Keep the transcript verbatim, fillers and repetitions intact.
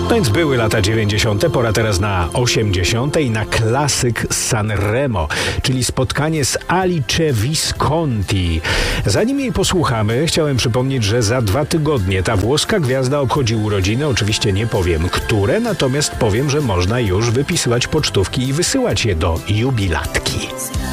No więc były lata dziewięćdziesiąte, pora teraz na osiemdziesiąte i na klasyk z Sanremo, czyli spotkanie z Alice Visconti. Zanim jej posłuchamy, chciałem przypomnieć, że za dwa tygodnie ta włoska gwiazda obchodzi urodziny. Oczywiście nie powiem, które, natomiast powiem, że można już wypisywać pocztówki i wysyłać je do jubilatki.